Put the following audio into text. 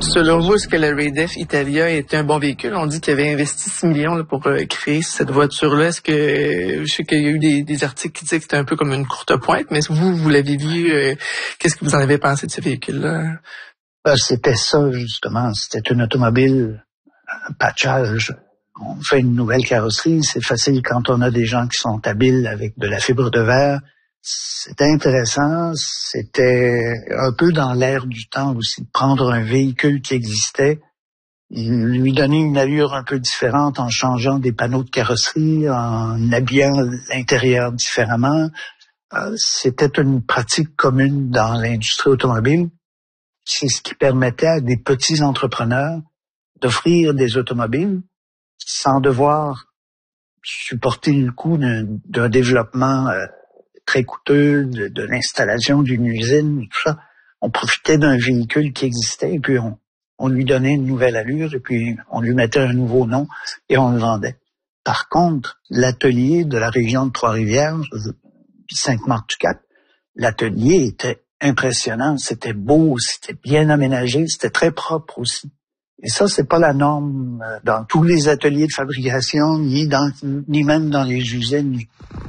Selon vous, est-ce que la Raid-F Italia était un bon véhicule? On dit qu'il avait investi 6 millions là, pour créer cette voiture-là. Est-ce que, je sais qu'il y a eu des articles qui disaient que c'était un peu comme une courte pointe, mais est-ce que vous l'avez vu? Qu'est-ce que vous en avez pensé de ce véhicule-là? C'était ça, justement. C'était une automobile, un patchage. On fait une nouvelle carrosserie. C'est facile quand on a des gens qui sont habiles avec de la fibre de verre. C'était intéressant. C'était un peu dans l'air du temps aussi de prendre un véhicule qui existait, lui donner une allure un peu différente en changeant des panneaux de carrosserie, en habillant l'intérieur différemment. C'était une pratique commune dans l'industrie automobile. C'est ce qui permettait à des petits entrepreneurs d'offrir des automobiles sans devoir supporter le coût d'un développement très coûteux, de l'installation d'une usine, tout ça. On profitait d'un véhicule qui existait et puis on lui donnait une nouvelle allure et puis on lui mettait un nouveau nom et on le vendait. Par contre, l'atelier de la région de Trois-Rivières, Sainte-Marthe-du-Cap, l'atelier était impressionnant, c'était beau, c'était bien aménagé, c'était très propre aussi. Et ça, c'est pas la norme dans tous les ateliers de fabrication, ni même dans les usines.